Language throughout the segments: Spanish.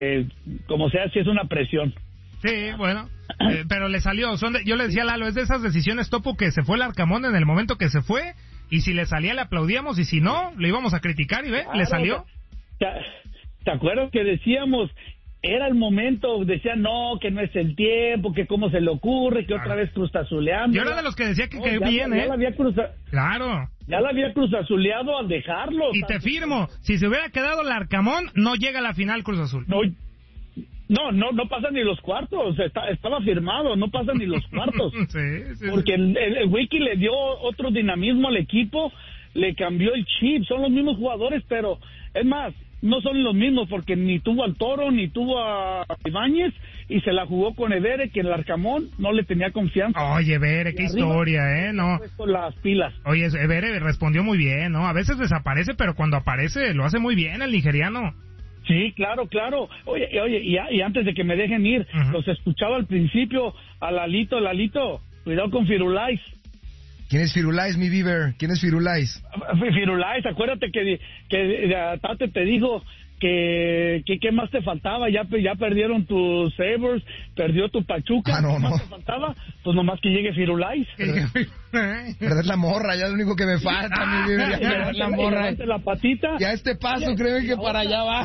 como sea, sí es una presión. Sí, bueno, pero le salió. Yo le decía a Lalo, es de esas decisiones, Topo, que se fue el Arcamón en el momento que se fue, y si le salía le aplaudíamos, y si no, le íbamos a criticar, y ve, le salió. ¿Te acuerdas que decíamos, era el momento, decían, no, que no es el tiempo, que cómo se le ocurre, que otra vez cruzazuleando? Yo era de los que decía que no, bien, ya la había Claro. Ya la había cruzazuleado al dejarlo. Y te firmo, si se hubiera quedado el Arcamón, no llega a la final Cruz Azul. No pasa ni los cuartos, estaba firmado, no pasa ni los cuartos. Sí. Porque el Wiki le dio otro dinamismo al equipo, le cambió el chip, son los mismos jugadores, pero es más, no son los mismos porque ni tuvo al Toro, ni tuvo a Ibáñez, y se la jugó con Evere, que el Arcamón no le tenía confianza. Oye, Evere, qué historia, ¿no? Con las pilas. Oye, Evere respondió muy bien, ¿no? A veces desaparece, pero cuando aparece lo hace muy bien el nigeriano. Sí, claro. Oye, y antes de que me dejen ir, los escuchaba al principio a Lalito, cuidado con Firulais. ¿Quién es Firulais, mi Bieber? ¿Quién es Firulais? Firulais, acuérdate que Tate te dijo que qué más te faltaba, ya perdieron tus Sabres, perdió tu Pachuca, ¿Qué más te faltaba? Pues nomás que llegue Firulais. Perder la morra, ya es lo único que me falta, mi Bieber, perder la morra. La patita. Ya este paso, créeme que para allá va.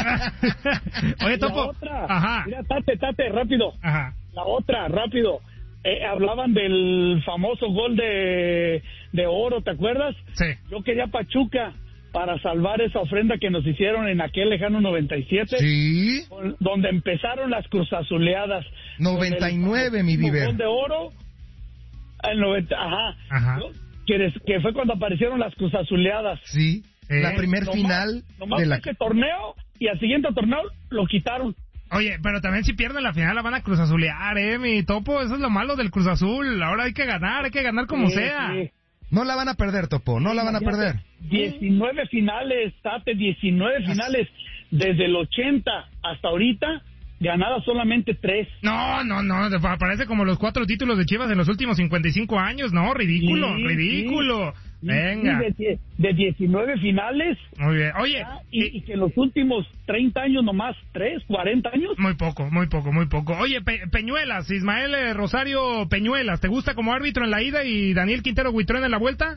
Oye, Topo. La otra. Ajá. Mira, Tate, rápido. Ajá. La otra, rápido. Hablaban del famoso gol de oro, ¿te acuerdas? Sí. Yo quería Pachuca para salvar esa ofrenda que nos hicieron en aquel lejano 97. Sí. Donde empezaron las cruzazuleadas. 99, mi Bieber. Gol de oro. El 90, ajá. Que fue cuando aparecieron las cruzazuleadas. Sí. La primer final de ese torneo, y al siguiente torneo lo quitaron. Oye, pero también si pierden la final la van a cruzazulear, mi Topo, eso es lo malo del Cruz Azul. Ahora hay que ganar como sea. Sí. No la van a perder, Topo, no la van a perder. 19 finales, Tate, 19 finales desde el 80 hasta ahorita, ganadas solamente 3. No, parece como los 4 títulos de Chivas en los últimos 55 años, no, ridículo. Sí. Venga. De 19 finales. Muy bien. Oye, y que en los últimos 30 años nomás 3, 40 años. Muy poco. Oye, Peñuelas, Ismael Rosario Peñuelas, ¿te gusta como árbitro en la ida y Daniel Quintero Huitrón en la vuelta?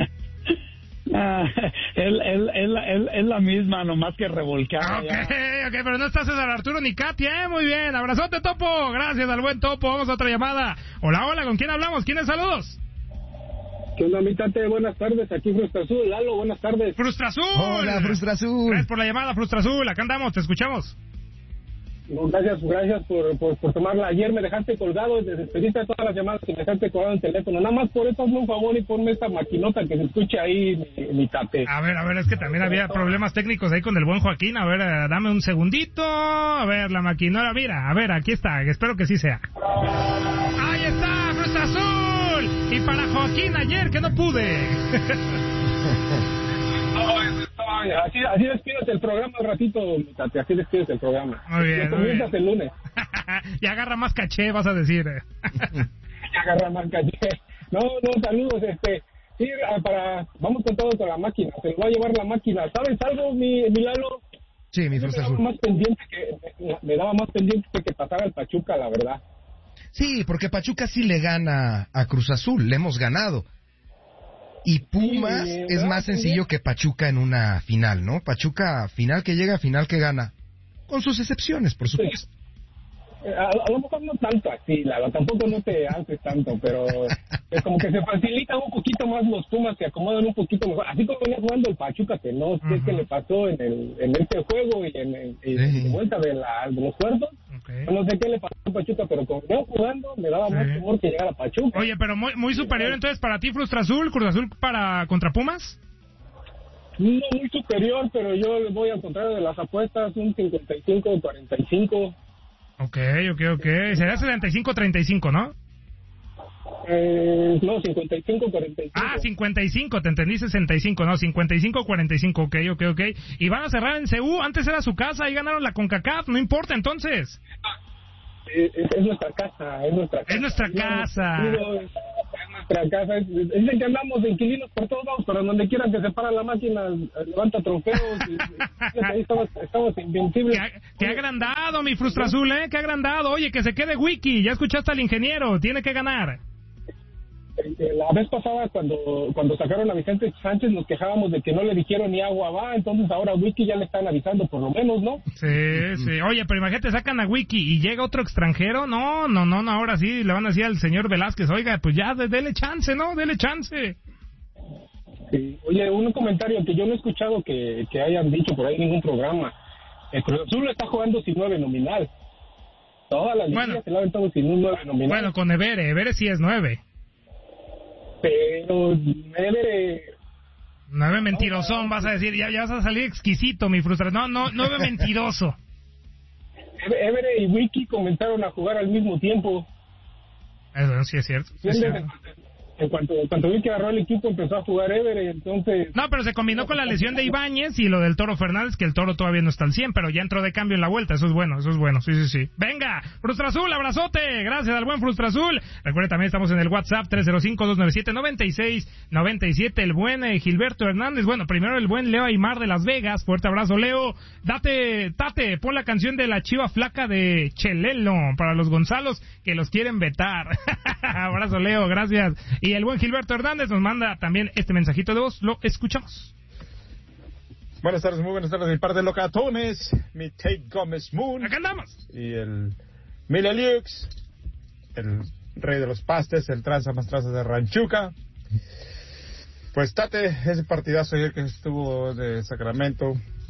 Es la misma, nomás que revolcada. Ok, pero no está César Arturo ni Katia, muy bien. Abrazote, Topo. Gracias al buen Topo. Vamos a otra llamada. Hola, ¿con quién hablamos? ¿Quiénes saludos? ¿Qué onda, mi Tate? Buenas tardes, aquí Frustra Azul. Lalo, buenas tardes. Frustra Azul. Hola, Frustra Azul. Gracias por la llamada, Frustra Azul. Acá andamos, te escuchamos. No, gracias por tomarla. Ayer me dejaste colgado, te despediste de todas las llamadas y me dejaste colgado el teléfono. Nada más por eso hazme un favor y ponme esta maquinota que se escuche ahí, mi Tate. A ver, es que también había problemas técnicos ahí con el buen Joaquín. A ver, dame un segundito. A ver, la maquinora, mira, a ver, aquí está. Espero que sí sea. ¡Ahí está, Frustra Azul! Y para Joaquín ayer, que no pude. Así despides el programa un ratito, mi Tate, así despides el programa. Muy bien. Comienzas el lunes. Y agarra más caché, vas a decir. Y agarra más caché. No, saludos, sí, vamos con todo con la máquina, se lo va a llevar la máquina. ¿Sabes algo, mi Lalo? Sí, mi Frustra Azul. Me daba más pendiente que pasara el Pachuca, la verdad. Sí, porque Pachuca sí le gana a Cruz Azul, le hemos ganado. Y Pumas es más sencillo que Pachuca en una final, ¿no? Pachuca, final que llega, final que gana. Con sus excepciones, por supuesto. A lo mejor no tanto así, Lalo, tampoco no te alces tanto, pero es como que se facilitan un poquito más los Pumas, se acomodan un poquito mejor. Así como venía jugando el Pachuca, que no sé qué le pasó en este juego y en vuelta de los cuartos. Okay. No sé qué le pasó a Pachuca, pero como venía jugando, me daba más temor que llegar a Pachuca. Oye, pero muy superior entonces para ti, Frustra Azul, Cruz Azul contra Pumas. No muy superior, pero yo le voy al contrario de las apuestas, un 55-45. Ok. Sería 75-35, ¿no? No, 55-45. Ah, 55, te entendí 65, no, 55-45, ok. Y van a cerrar en CU, antes era su casa, y ganaron la CONCACAF, no importa entonces. Es nuestra casa, Es nuestra casa. Es nuestra nuestra casa. Dicen que andamos de inquilinos por todos lados, pero donde quiera que se para la máquina, levanta trofeos. Ahí estamos invencibles. Qué agrandado, mi Frustra Azul, ¿eh? Qué agrandado. Oye, que se quede Wiki. Ya escuchaste al ingeniero. Tiene que ganar. La vez pasada, cuando sacaron a Vicente Sánchez, nos quejábamos de que no le dijeron ni agua va, entonces ahora a Wiki ya le están avisando por lo menos, ¿no? Sí. Oye, pero imagínate, sacan a Wiki y llega otro extranjero. No, ahora sí le van a decir al señor Velázquez, oiga, pues ya, dele chance, ¿no? Dele chance. Sí. Oye, un comentario que yo no he escuchado que hayan dicho por ahí en ningún programa. El Cruz Azul está jugando sin 9 nominal. Toda la liga se la ha aventado sin un 9 nominal. Bueno, con Evere sí es 9. Pero Nueve mentirosón, vas a decir, ya vas a salir exquisito, mi frustración. No, 9 mentiroso. Evere y Wiki comenzaron a jugar al mismo tiempo. Eso sí es cierto. En cuanto Wiki agarró el equipo, empezó a jugar Evere, entonces... No, pero se combinó con la lesión de Ibáñez y lo del Toro Fernández, que el Toro todavía no está al 100, pero ya entró de cambio en la vuelta, eso es bueno, sí. Venga, Frustra Azul, abrazote, gracias al buen Frustra Azul. Recuerde, también estamos en el WhatsApp, 305-297-9697, el buen Gilberto Hernández, bueno, primero el buen Leo Aymar de Las Vegas, fuerte abrazo, Leo. Tate, pon la canción de la Chiva Flaca de Chelelo, para los Gonzalos que los quieren vetar. Abrazo, Leo, gracias. Y el buen Gilberto Hernández nos manda también este mensajito de voz. Lo escuchamos. Buenas tardes, muy buenas tardes. Mi par de locatones, mi Tate Gómez Moon. Acá andamos. Y el Mila Liux, el rey de los pastes, el tranza más tranza de Ranchuca. Pues Tate, ese partidazo ayer que estuvo de Sacramento,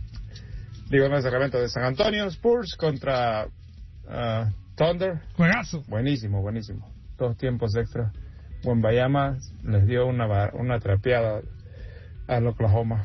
de San Antonio Spurs contra Thunder. Juegazo. Buenísimo. 2 tiempos extra. Wembanyama les dio una trapeada al Oklahoma.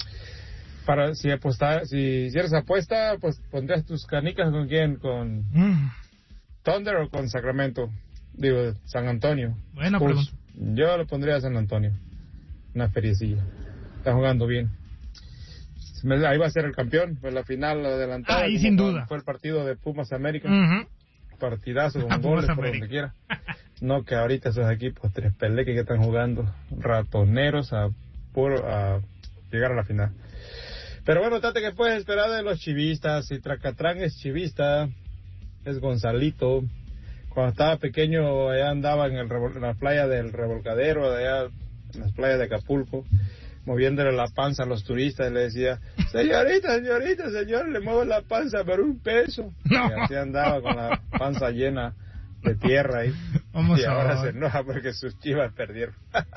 Si hicieras apuesta, pues pondrías tus canicas con quién, con Thunder o con Sacramento, San Antonio. Buena pregunta. Yo lo pondría a San Antonio, una feriecilla. Está jugando bien. Ahí va a ser el campeón, pues la final adelantada. Ahí sin duda. Fue el partido de Pumas América. Partidazo con goles por donde quiera. No, que ahorita esos equipos tres peleques que están jugando ratoneros a llegar a la final. Pero bueno, Tate, ¿qué puedes esperar de los chivistas? Si Tracatrán es chivista, es Gonzalito. Cuando estaba pequeño allá andaba en la playa del Revolcadero, allá en las playas de Acapulco, moviéndole la panza a los turistas, y le decía, señorita, señor, le muevo la panza por $1. No. Y así andaba con la panza llena de tierra ahí. Y ahora se enoja porque sus Chivas perdieron.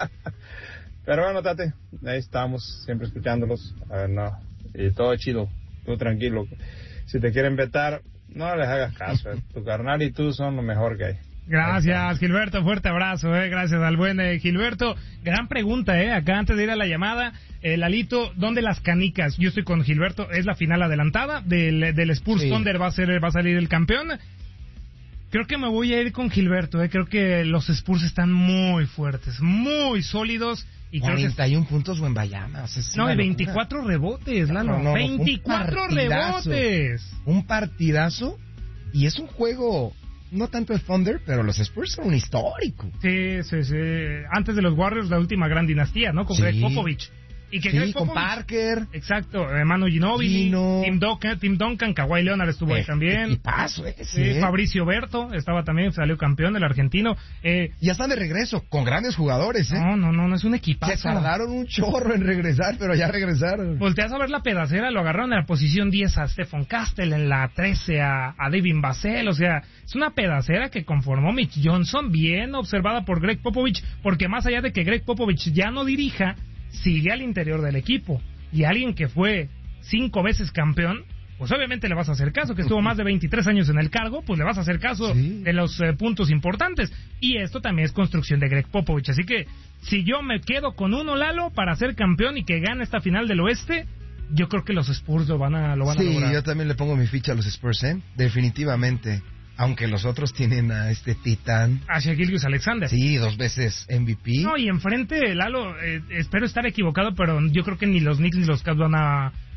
Pero bueno, Tate, ahí estamos, siempre escuchándolos. Y todo chido, tú tranquilo. Si te quieren vetar, no les hagas caso. Tu carnal y tú son lo mejor que hay. Gracias, Gilberto, fuerte abrazo, gracias al buen Gilberto. Gran pregunta, acá antes de ir a la llamada, Lalito, ¿dónde las canicas? Yo estoy con Gilberto, es la final adelantada del Spurs. Sí. Thunder va a salir el campeón. Creo que me voy a ir con Gilberto, creo que los Spurs están muy fuertes, muy sólidos. Y 41 puntos Wembanyama. No, y 24 rebotes, Lalo. No, 24 rebotes. Un partidazo. Y es un juego, no tanto el Thunder, pero los Spurs son un histórico. Sí. Antes de los Warriors, la última gran dinastía, ¿no? Con Greg Popovich. Y que Greg Popovich, con Parker. Exacto, Manu Ginóbili, Tim Duncan, Kawhi Leonard estuvo ahí también. Equipazo ese. Fabricio Berto estaba también, salió campeón, el argentino. Ya están de regreso, con grandes jugadores, No, es un equipazo. Se tardaron un chorro en regresar, pero ya regresaron. Volteas a ver la pedacera, lo agarraron en la posición 10 a Stephon Castle, en la 13 a Devin Vassell, o sea, es una pedacera que conformó Mitch Johnson, bien observada por Greg Popovich, porque más allá de que Greg Popovich ya no dirija, sigue al interior del equipo, y alguien que fue 5 veces campeón, pues obviamente le vas a hacer caso, que estuvo más de 23 años en el cargo, pues le vas a hacer caso de los puntos importantes, y esto también es construcción de Greg Popovich, así que si yo me quedo con uno, Lalo, para ser campeón y que gane esta final del oeste, yo creo que los Spurs lo van a lograr. Sí, yo también le pongo mi ficha a los Spurs, definitivamente. Aunque los otros tienen a este titán. A Shai Gilgeous-Alexander. Sí, 2 veces MVP. No, y enfrente, Lalo, espero estar equivocado, pero yo creo que ni los Knicks ni los Cavs van a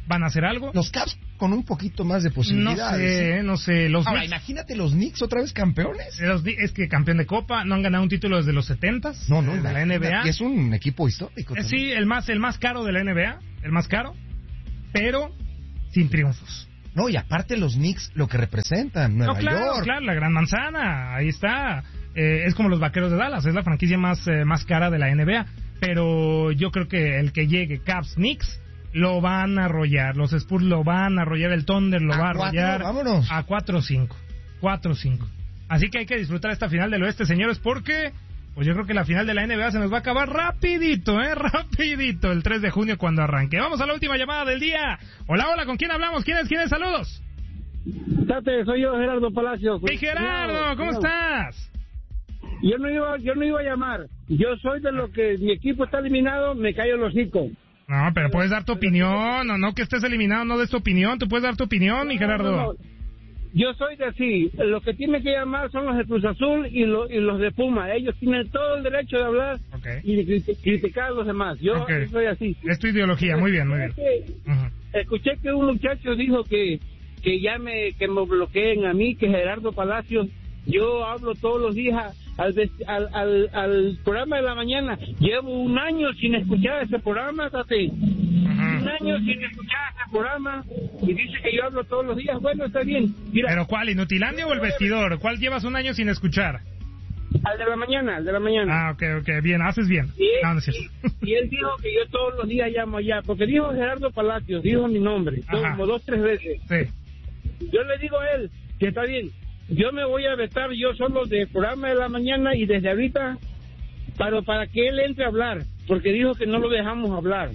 van a hacer algo. Los Cavs con un poquito más de posibilidades. No sé. Los Ahora, Knicks, imagínate los Knicks otra vez campeones. es que campeón de Copa, no han ganado un título desde los 70s. No, de la NBA. Y es un equipo histórico. Sí, el más caro de la NBA, el más caro, pero sin triunfos. No, y aparte los Knicks, lo que representan, Nueva York. Claro, la Gran Manzana, ahí está. Es como los Vaqueros de Dallas, es la franquicia más cara de la NBA. Pero yo creo que el que llegue, Cavs, Knicks, lo van a arrollar. Los Spurs lo van a arrollar, el Thunder lo va a arrollar. Vámonos. A 4-5. Así que hay que disfrutar esta final del oeste, señores, porque pues yo creo que la final de la NBA se nos va a acabar rapidito, rapidito, el 3 de junio cuando arranque. Vamos a la última llamada del día. Hola, ¿con quién hablamos? ¿Quién es? Saludos. Tate, soy yo, Gerardo Palacios. Hey, Gerardo, ¿cómo estás? Yo no iba a llamar. Yo soy de los que mi equipo está eliminado, me callo el hocico. No, pero puedes dar tu opinión, no que estés eliminado, no des tu opinión, tú puedes dar tu opinión, mi Gerardo. No. Yo soy de así, los que tienen que llamar son los de Cruz Azul y los de Puma. Ellos tienen todo el derecho de hablar y de criticar a los demás. Yo soy así. Es tu ideología, muy bien. Escuché que un muchacho dijo que me bloqueen a mí, que Gerardo Palacios. Yo hablo todos los días al programa de la mañana. Llevo un año sin escuchar ese programa, Tate. Un año sin escuchar ese programa y dice que yo hablo todos los días. Bueno, está bien. Mira, ¿pero cuál, Inutilandia o el Vestidor? ¿Cuál llevas un año sin escuchar? Al de la mañana. Ah, ok, bien, haces bien. No es cierto. Y él dijo que yo todos los días llamo allá, porque dijo Gerardo Palacios, dijo mi nombre, como 2-3 veces. Sí. Yo le digo a él que está bien. Yo me voy a vetar yo solo del programa de la mañana y desde ahorita para que él entre a hablar, porque dijo que no lo dejamos hablar.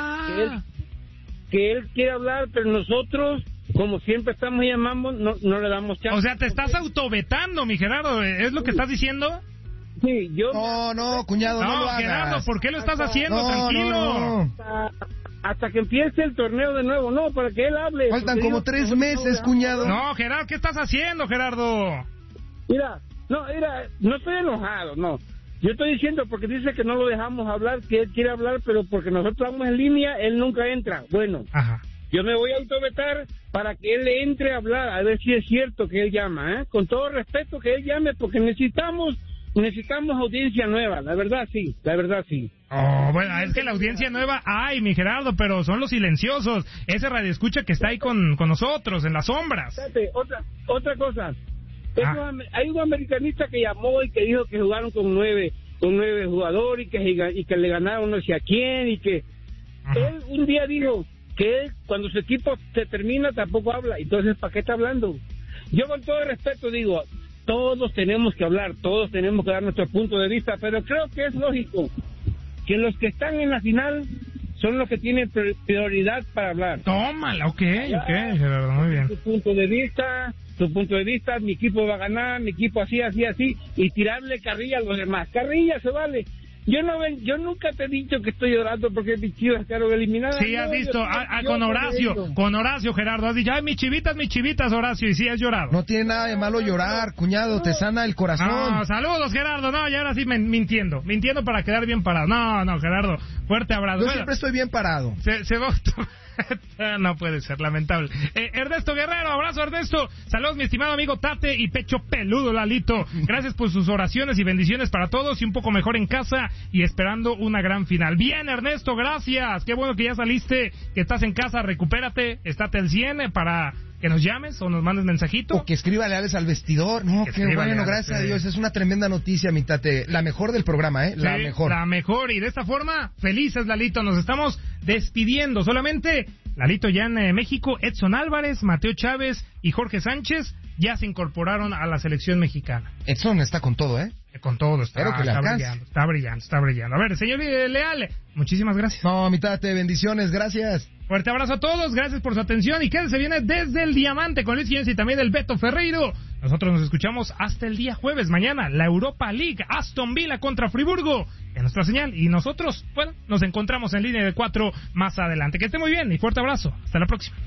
Que él quiere hablar, pero nosotros, como siempre estamos llamando, no le damos chance. O sea, te estás autovetando, mi Gerardo, ¿es lo que estás diciendo? Sí, yo... No, cuñado, no lo hagas. Gerardo, ¿por qué lo estás haciendo? Tranquilo. No. Hasta que empiece el torneo de nuevo, para que él hable. Faltan como 3 meses, cuñado. No, Gerardo, ¿qué estás haciendo, Gerardo? Mira, no estoy enojado, no. Yo estoy diciendo porque dice que no lo dejamos hablar, que él quiere hablar, pero porque nosotros vamos en línea, él nunca entra. Bueno, yo me voy a autovetar para que él entre a hablar, a ver si es cierto que él llama, Con todo respeto que él llame, porque necesitamos audiencia nueva, la verdad sí. Oh, bueno, es que la audiencia nueva hay, mi Gerardo, pero son los silenciosos, ese radioescucha que está ahí con nosotros, en las sombras. Espérate, otra cosa. Hay un americanista que llamó y que dijo que jugaron con nueve jugadores y que le ganaron no sé a quién y que él un día dijo que él, cuando su equipo se termina tampoco habla. Entonces, ¿para qué está hablando? Yo con todo respeto digo, todos tenemos que hablar, todos tenemos que dar nuestro punto de vista, pero creo que es lógico que los que están en la final son los que tienen prioridad para hablar. Tómala, ok, Gerardo, muy bien. Tu punto de vista, mi equipo va a ganar, mi equipo así, y tirarle carrilla a los demás. Carrilla se vale. Yo nunca te he dicho que estoy llorando porque mis Chivas quedaron eliminadas. Sí, has visto, con Horacio, Gerardo, has dicho, ay, mis chivitas, Horacio, y sí has llorado. No tiene nada de malo llorar, cuñado, te sana el corazón. No, saludos, Gerardo, y ahora sí mintiendo para quedar bien parado. No, Gerardo, fuerte abrazo. Yo siempre estoy bien parado. Se va... No puede ser, lamentable. Ernesto Guerrero, abrazo Ernesto. Saludos mi estimado amigo Tate y pecho peludo Lalito. Gracias por sus oraciones y bendiciones para todos y un poco mejor en casa y esperando una gran final. Bien Ernesto, gracias. Qué bueno que ya saliste, que estás en casa, recupérate, estate al 100 para que nos llames o nos mandes mensajito. O que escriba leales al vestidor. No, qué bueno, gracias a Dios. Es una tremenda noticia, mi Tate. La mejor del programa, La mejor. La mejor. Y de esta forma, felices, Lalito. Nos estamos despidiendo. Solamente Lalito ya en México, Edson Álvarez, Mateo Chávez y Jorge Sánchez ya se incorporaron a la selección mexicana. Edson está con todo, Con todo, está brillando. A ver, señor Leal, muchísimas gracias. No, mi Tate, bendiciones, gracias. Fuerte abrazo a todos, gracias por su atención y quédense viene desde el Diamante con Luis Guillén y también el Beto Ferreiro. Nosotros nos escuchamos hasta el día jueves, mañana, la Europa League, Aston Villa contra Friburgo, en nuestra señal. Y nosotros, nos encontramos en línea de 4 más adelante. Que esté muy bien y fuerte abrazo. Hasta la próxima.